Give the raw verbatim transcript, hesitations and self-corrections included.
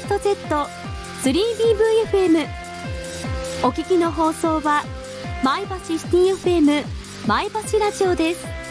スト Z スリービーブイエフエム。 お聞きの放送は前橋シティ エフエム 前橋ラジオです。